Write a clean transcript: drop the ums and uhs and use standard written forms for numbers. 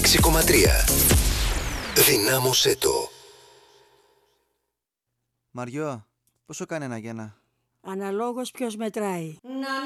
96,3. Δυνάμωσέ το. Μαριό, πόσο κάνει ένα γένα? Αναλόγως ποιος μετράει.